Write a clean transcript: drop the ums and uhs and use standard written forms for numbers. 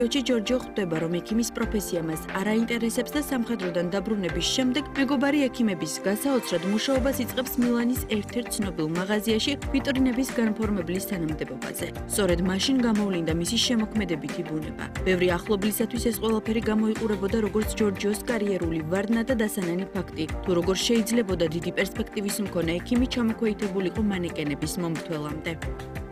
ჯორჯიო ხვდება, რომ ექიმის პროფესია მას არ აინტერესებს და სამხედროდან დაბრუნების შემდეგ მეგობარი ექიმების გასაოცრად მუშაობას იწყებს მილანის ერთ-ერთ ცნობილ მაღაზიაში ვიტრინების განფორმებლის თანამდებობაზე. სწორედ მაშინ გამოვლინდა მისი შემოქმედებითი ბუნება. ბევრი ახლობლისათვის ეს ყველაფერი გამოიყურებოდა როგორც ჯორჯიოს კარიერული ვარდნა და დასანანი ფაქტი, თუ როგორ შეიძლებოდა დიდი პერსპექტივის მქონე ექიმი ჩამოქვეითებულიყო მანეკენების მომმართველამდე.